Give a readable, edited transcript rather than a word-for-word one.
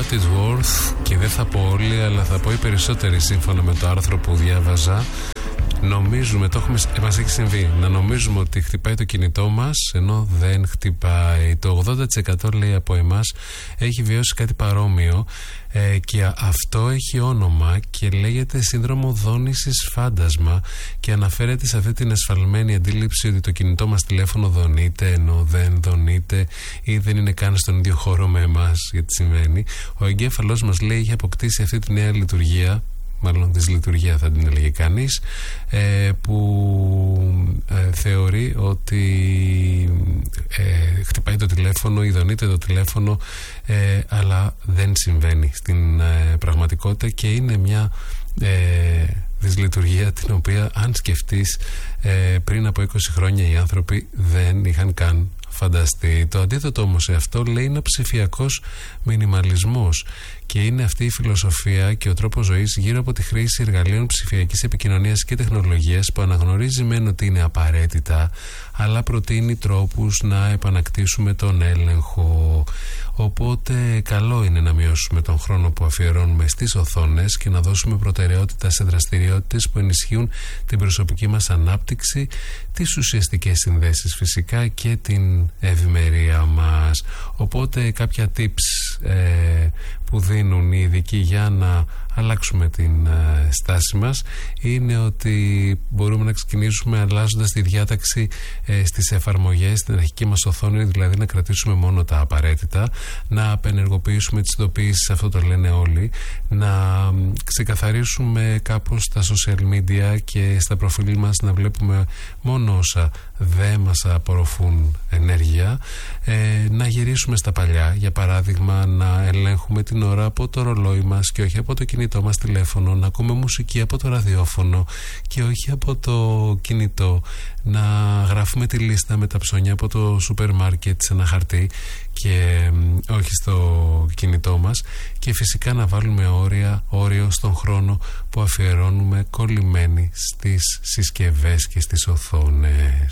what it's worth, και δεν θα πω όλοι, αλλά θα πω οι περισσότεροι σύμφωνα με το άρθρο που διάβαζα. Νομίζουμε, μας έχει συμβεί, να νομίζουμε ότι χτυπάει το κινητό μας, ενώ δεν χτυπάει. Το 80% λέει από εμάς έχει βιώσει κάτι παρόμοιο, και αυτό έχει όνομα και λέγεται σύνδρομο δόνησης φάντασμα, και αναφέρεται σε αυτή την εσφαλμένη αντίληψη ότι το κινητό μας τηλέφωνο δονείται ενώ δεν δονείται ή δεν είναι καν στον ίδιο χώρο με εμάς. Γιατί σημαίνει, ο εγκέφαλος μας λέει έχει αποκτήσει αυτή τη νέα λειτουργία, μάλλον δυσλειτουργία θα την έλεγε κανείς, που θεωρεί ότι χτυπάει το τηλέφωνο ή δονείται το τηλέφωνο, αλλά δεν συμβαίνει στην πραγματικότητα, και είναι μια δυσλειτουργία την οποία, αν σκεφτείς, πριν από 20 χρόνια οι άνθρωποι δεν είχαν καν φανταστεί. Το αντίθετο όμως σε αυτό, λέει, είναι ο ψηφιακός μινιμαλισμός, και είναι αυτή η φιλοσοφία και ο τρόπος ζωής γύρω από τη χρήση εργαλείων ψηφιακής επικοινωνίας και τεχνολογίας, που αναγνωρίζει μεν ότι είναι απαραίτητα, αλλά προτείνει τρόπους να επανακτήσουμε τον έλεγχο. Οπότε καλό είναι να μειώσουμε τον χρόνο που αφιερώνουμε στις οθόνες και να δώσουμε προτεραιότητα σε δραστηριότητες που ενισχύουν την προσωπική μας ανάπτυξη, τις ουσιαστικές συνδέσεις φυσικά και την ευημερία μας. Οπότε κάποια tips που δίνουν οι ειδικοί για να αλλάξουμε την στάση μας είναι ότι μπορούμε να ξεκινήσουμε αλλάζοντας τη διάταξη στις εφαρμογές, στην αρχική μας οθόνη, δηλαδή να κρατήσουμε μόνο τα απαραίτητα, να απενεργοποιήσουμε τις ειδοποιήσεις, αυτό το λένε όλοι, να ξεκαθαρίσουμε κάπως τα social media και στα προφίλ μας να βλέπουμε μόνο όσα δεν μας απορροφούν ενέργεια, να γυρίσουμε στα παλιά, για παράδειγμα να ελέγχουμε την ώρα από το ρολόι μας και όχι από το κινητό μας τηλέφωνο, να ακούμε μουσική από το ραδιόφωνο και όχι από το κινητό, να γράφουμε τη λίστα με τα ψώνια από το σούπερ μάρκετ σε ένα χαρτί και όχι στο κινητό μας, και φυσικά να βάλουμε όριο στον χρόνο που αφιερώνουμε κολλημένοι στις συσκευές και στις οθόνες.